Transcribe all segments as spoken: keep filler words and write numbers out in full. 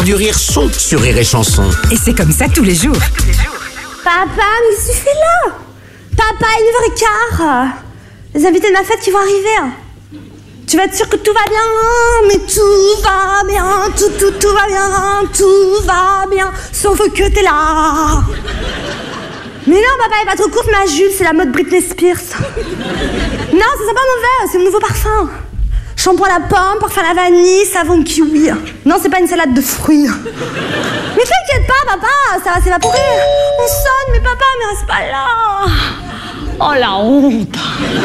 du rire sont sur Rire et Chanson. Et c'est comme ça tous les jours. Papa, mais qu'est-ce que tu fais là? Papa, il est neuf heures quinze. Les invités de ma fête qui vont arriver. Tu vas être sûr que tout va bien, mais tout va bien, tout, tout, tout va bien, tout va bien, sauf que t'es là. Mais non, papa, elle est pas trop courte, ma jupe, c'est la mode Britney Spears. Non, ça sent pas mauvais, c'est mon nouveau parfum. Shampoing à la pomme, parfum à la vanille, savon kiwi. Non, c'est pas une salade de fruits. Mais t'inquiète pas, papa, ça va s'évaporer. On sonne, mais papa, mais reste pas là. Oh, la honte.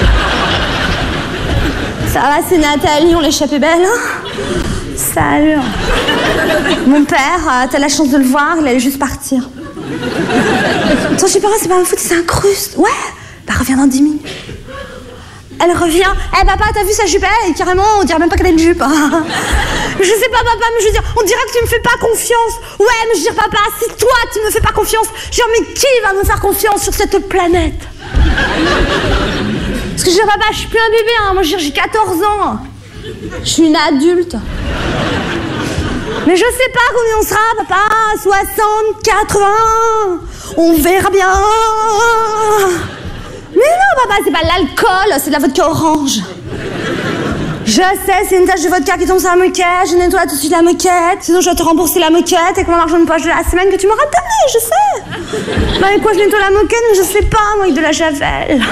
Ça va, c'est Nathalie, on l'échappait belle, hein? Salut. Mon père, t'as la chance de le voir, il allait juste partir. Attends, je sais pas, c'est pas ma faute, c'est un cruste. Ouais, bah reviens dans dix minutes. Elle revient. Eh hey, papa, t'as vu sa jupe? Et carrément, on dirait même pas qu'elle a une jupe. Je sais pas, papa, mais je veux dire, on dirait que tu me fais pas confiance. Ouais, mais je veux dire, papa, si toi, tu me fais pas confiance, genre, mais qui va me faire confiance sur cette planète? Parce que je veux dire, papa, je suis plus un bébé, hein. Moi, je veux dire, j'ai quatorze ans. Je suis une adulte. Mais je sais pas combien on sera, papa. soixante, quatre-vingts. On verra bien. Mais non, papa, c'est pas l'alcool, c'est de la vodka orange. Je sais, c'est une tache de vodka qui tombe sur la moquette. Je nettoie tout de suite la moquette. Sinon, je vais te rembourser la moquette avec mon argent de poche de la semaine que tu m'auras donné, je sais. Mais avec quoi je nettoie la moquette? Je sais pas, moi, avec de la javel.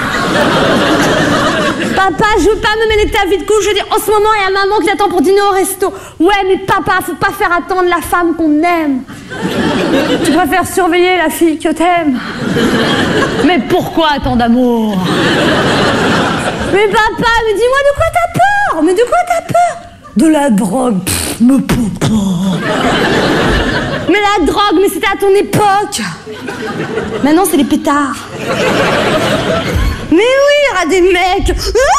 Papa, je veux pas me mêler de ta vie de couple. Je veux dire, en ce moment, il y a maman qui t'attend pour dîner au resto. Ouais, mais papa, faut pas faire attendre la femme qu'on aime. Tu préfères surveiller la fille que t'aimes. Mais pourquoi tant d'amour? Mais papa, mais dis-moi de quoi t'as peur? Mais de quoi t'as peur? De la drogue, pff, me papa. Mais la drogue, mais c'était à ton époque. Maintenant, c'est les pétards. Mais oui, il y aura des mecs.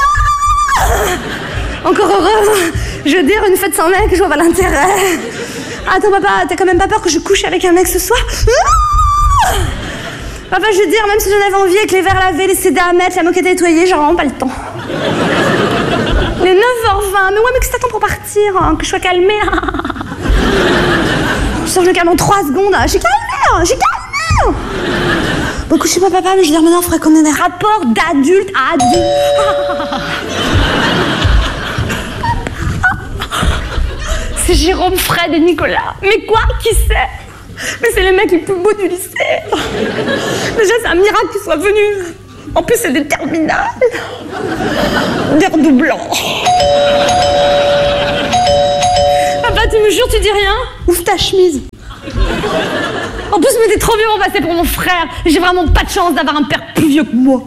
Ah, encore heureux. Je veux dire, une fête sans mec, je vois pas l'intérêt. Attends, papa, t'as quand même pas peur que je couche avec un mec ce soir? Ah, papa, je veux dire, même si j'en avais envie, avec les verres lavés, les C D à mettre, la moquette nettoyée, j'ai vraiment pas le temps. Il est neuf heures vingt, mais ouais, mais qu'est-ce que t'attends pour partir, hein, que je sois calmée? Je sors le calme en trois secondes. J'ai calmé, j'ai calmé. Bon, écoute, je sais pas, papa, mais je veux dire, maintenant, il faudrait qu'on ait des rapports d'adulte à adulte. C'est Jérôme, Fred et Nicolas. Mais quoi? Qui c'est? Mais c'est les mecs les plus beaux du lycée. Déjà, c'est un miracle qu'ils soient venus. En plus, c'est des terminales. Des redoublants. Papa, tu me jures, tu dis rien? Ouvre ta chemise. En plus, mais t'es trop vieux pour passer pour mon frère. J'ai vraiment pas de chance d'avoir un père plus vieux que moi.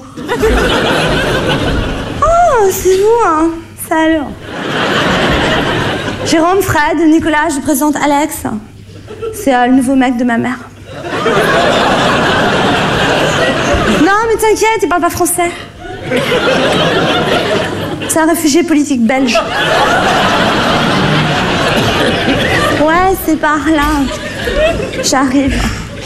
Oh, c'est vous, hein? Salut. Jérôme, Fred, Nicolas, je vous présente Alex. C'est euh, le nouveau mec de ma mère. Non, mais t'inquiète, il parle pas français. C'est un réfugié politique belge. Ouais, c'est par là. J'arrive.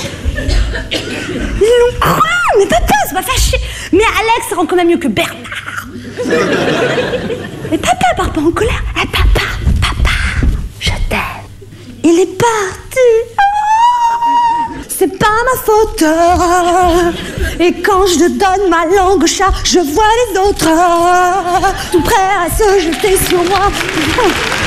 Ils l'ont cru. Mais papa, c'est pas fâché. Mais Alex, ça rend quand même mieux que Bernard. Mais papa part pas en colère. Eh, papa, papa, je t'aime. Il est parti. C'est pas ma faute. Et quand je donne ma langue au chat, je vois les autres tout prêts à se jeter sur moi.